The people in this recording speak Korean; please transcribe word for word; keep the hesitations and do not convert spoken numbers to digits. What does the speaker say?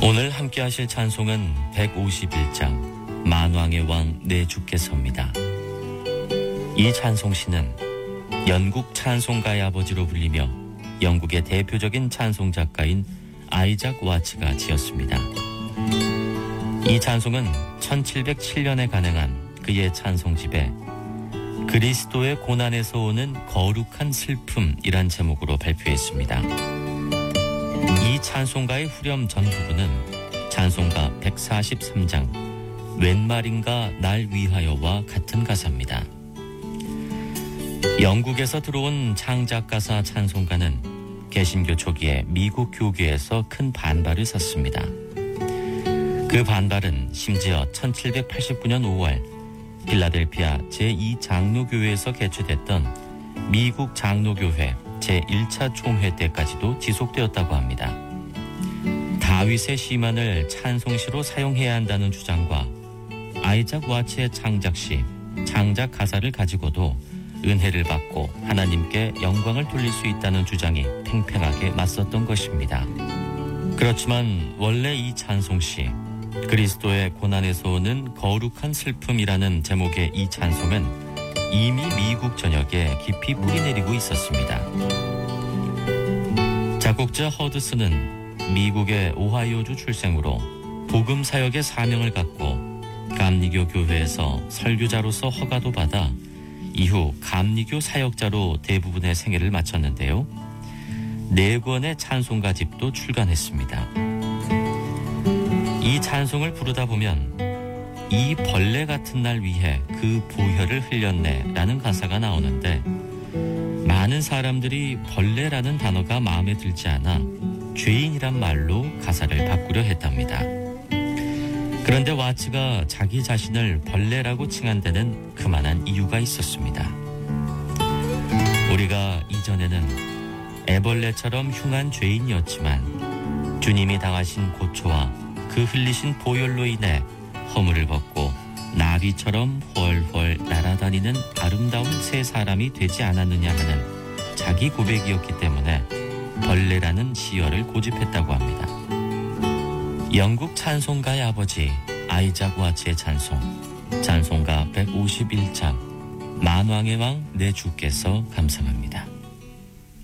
오늘 함께 하실 찬송은 백오십일 장 만왕의 왕 내 주께서입니다. 이 찬송시는 영국 찬송가의 아버지로 불리며 영국의 대표적인 찬송 작가인 아이작 와츠가 지었습니다. 이 찬송은 천칠백칠 년에 간행한 그의 찬송집에 그리스도의 고난에서 오는 거룩한 슬픔이란 제목으로 발표했습니다. 이 찬송가의 후렴 전부분은 찬송가 백사십삼 장 웬 말인가 날 위하여와 같은 가사입니다. 영국에서 들어온 창작가사 찬송가는 개신교 초기에 미국 교계에서 큰 반발을 샀습니다. 그 반발은 심지어 천칠백팔십구 년 오월 필라델피아 제이 장로교회에서 개최됐던 미국 장로교회 제일 차 총회 때까지도 지속되었다고 합니다. 다윗의 시만을 찬송시로 사용해야 한다는 주장과 아이작 와츠의 창작시, 창작 가사를 가지고도 은혜를 받고 하나님께 영광을 돌릴 수 있다는 주장이 팽팽하게 맞섰던 것입니다. 그렇지만 원래 이 찬송시, 그리스도의 고난에서 오는 거룩한 슬픔이라는 제목의 이 찬송은 이미 미국 전역에 깊이 뿌리내리고 있었습니다. 작곡자 허드슨은 미국의 오하이오주 출생으로 복음 사역의 사명을 갖고 감리교 교회에서 설교자로서 허가도 받아 이후 감리교 사역자로 대부분의 생애를 마쳤는데요. 네 권의 찬송가집도 출간했습니다. 이 찬송을 부르다 보면 이 벌레 같은 날 위해 그 보혈을 흘렸네 라는 가사가 나오는데 많은 사람들이 벌레라는 단어가 마음에 들지 않아 죄인이란 말로 가사를 바꾸려 했답니다. 그런데 와츠가 자기 자신을 벌레라고 칭한 데는 그만한 이유가 있었습니다. 우리가 이전에는 애벌레처럼 흉한 죄인이었지만 주님이 당하신 고초와 그 흘리신 보혈로 인해 허물을 벗고 나비처럼 훨훨 날아다니는 아름다운 새 사람이 되지 않았느냐 하는 자기 고백이었기 때문에 벌레라는 시어를 고집했다고 합니다. 영국 찬송가의 아버지 아이작 와츠의 찬송, 찬송가 백오십일 장 만왕의 왕 내 주께서 감상합니다.